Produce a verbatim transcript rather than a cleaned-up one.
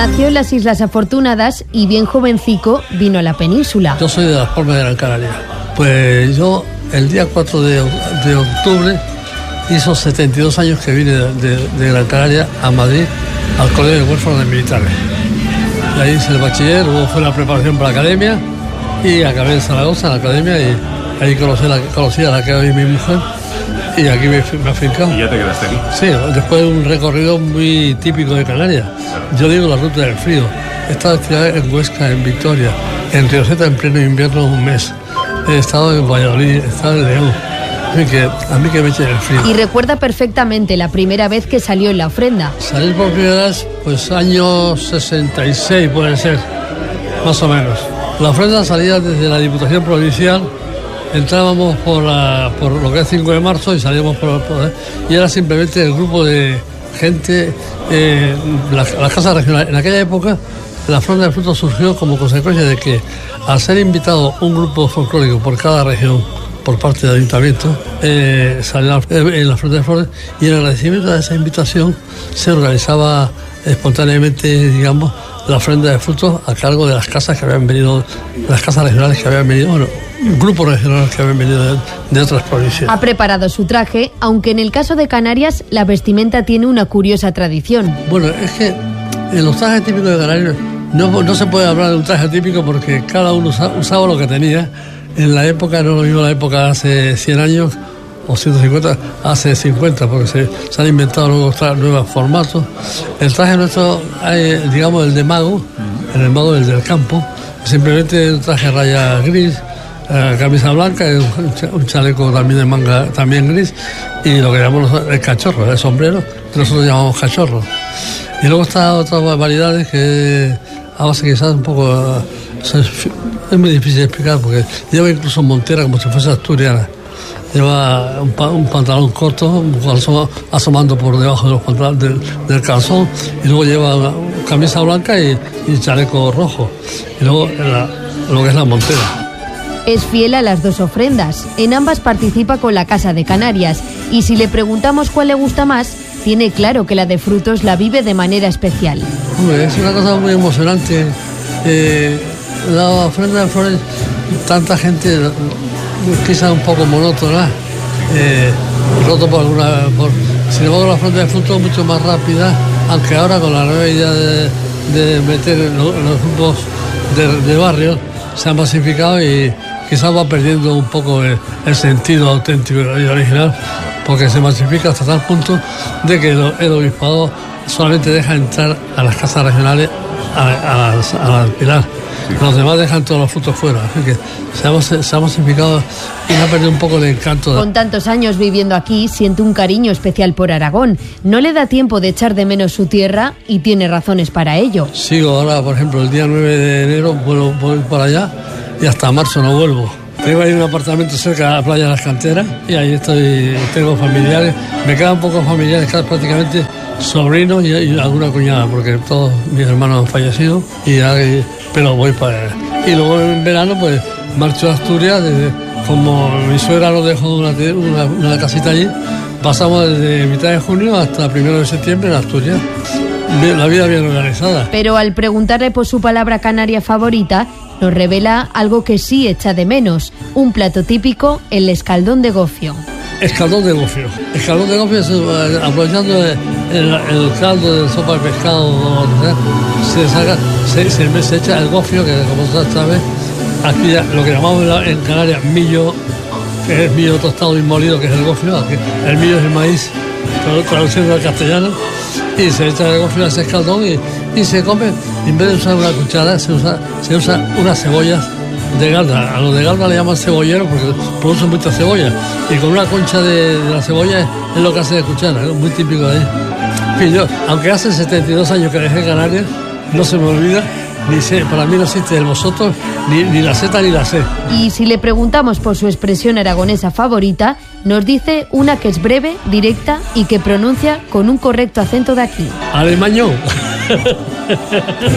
Nació en las Islas Afortunadas y bien jovencico vino a la península. Yo soy de Las Palmas de Gran Canaria. Pues yo el día cuatro de octubre hizo setenta y dos años que vine de, de, de Gran Canaria a Madrid al Colegio de Huérfanos de Militares. Y ahí hice el bachiller, luego fue la preparación para la academia y acabé en Zaragoza, en la academia, y ahí conocí, la, conocí a la que hoy es mi mujer y aquí me, me afincado. ¿Y ya te quedaste aquí? Sí, después de un recorrido muy típico de Canarias. Yo digo la ruta del frío. He estado en Huesca, en Victoria, en Rioseta en pleno invierno un mes. He estado en Valladolid, he estado en León. Así que a mí que me echen el frío. Y recuerda perfectamente la primera vez que salió en la ofrenda. Salir por primera vez, pues año sesenta y seis puede ser, más o menos. La ofrenda salía desde la Diputación Provincial, entrábamos por, la, por lo que es cinco de marzo y salíamos por, por y era simplemente el grupo de gente, eh, las la casas regionales. En aquella época la ofrenda de frutos surgió como consecuencia de que al ser invitado un grupo folclórico por cada región, por parte del ayuntamiento, eh, salió en la Fruta de Flores, y en agradecimiento a esa invitación se organizaba espontáneamente, digamos, la ofrenda de frutos a cargo de las casas que habían venido, las casas regionales que habían venido, bueno, grupos regionales que habían venido de, de otras provincias. Ha preparado su traje, aunque en el caso de Canarias la vestimenta tiene una curiosa tradición. Bueno, es que en los trajes típicos de Canarias no, no se puede hablar de un traje típico porque cada uno usaba, usaba lo que tenía. En la época, no lo mismo la época hace cien años o ciento cincuenta, hace cincuenta, porque se, se han inventado nuevos, nuevos formatos. El traje nuestro, hay, digamos, el de mago, el mago el del campo, simplemente un traje raya gris, eh, camisa blanca, y un, un chaleco también de manga también gris, y lo que llamamos el cachorro, el sombrero, que nosotros llamamos cachorro. Y luego están otras variedades que a base quizás un poco... Es muy difícil de explicar porque lleva incluso montera como si fuese asturiana. Lleva un, pa, un pantalón corto, un calzón asomando por debajo de los pantalones del, del calzón, y luego lleva una, una camisa blanca y, y chaleco rojo. Y luego la, lo que es la montera. Es fiel a las dos ofrendas. En ambas participa con la Casa de Canarias. Y si le preguntamos cuál le gusta más, tiene claro que la de frutos la vive de manera especial. Hombre, es una cosa muy emocionante. Eh, La ofrenda de flores, tanta gente, quizá un poco monótona, eh, roto por alguna... Por, sin embargo, la ofrenda de frutos es mucho más rápida, aunque ahora con la nueva idea de, de meter en los, en los grupos de, de barrio, se ha masificado y quizás va perdiendo un poco el, el sentido auténtico y original, porque se masifica hasta tal punto de que el, el obispado solamente deja entrar a las casas regionales a, a, las, a las Pilar. Los demás dejan todos los frutos fuera, así que se ha, se ha masificado y ha perdido un poco el encanto. De... Con tantos años viviendo aquí, siente un cariño especial por Aragón. No le da tiempo de echar de menos su tierra y tiene razones para ello. Sigo ahora, por ejemplo, el día nueve de enero vuelvo, voy para allá y hasta marzo no vuelvo. Tengo ahí un apartamento cerca de la playa de las Canteras y ahí estoy, tengo familiares. Me quedan pocos familiares, prácticamente sobrinos y, y alguna cuñada, porque todos mis hermanos han fallecido, y ahí, pero voy para allá. Y luego en verano pues marcho a Asturias, desde, como mi suegra nos dejó una, una, una casita allí, pasamos desde mitad de junio hasta primero de septiembre en Asturias. La vida bien organizada. Pero al preguntarle por su palabra canaria favorita, nos revela algo que sí echa de menos, un plato típico, el escaldón de gofio. Escaldón de gofio. Escaldón de gofio es, eh, aprovechando el, el, el caldo de sopa de pescado, o sea, se saca, se, se, se echa el gofio, que como usted sabe, aquí ya, lo que llamamos en Canarias millo, que es millo tostado y molido, que es el gofio, aquí, el millo es el maíz, traduciendo al castellano, y se echa el gofio a ese escaldón y, y se come, en vez de usar una cuchara, se usa, se usa unas cebollas de Galda. A los de Galda le llaman cebollero porque producen muchas cebollas, y con una concha de, de la cebolla es, es lo que hace de cuchara, es muy típico de ahí. En fin, yo, aunque hace setenta y dos años que dejé Canarias, no se me olvida, ni sé, para mí no existe el vosotros, ni, ni la Z ni la C. Y si le preguntamos por su expresión aragonesa favorita, nos dice una que es breve, directa y que pronuncia con un correcto acento de aquí. Alemañón.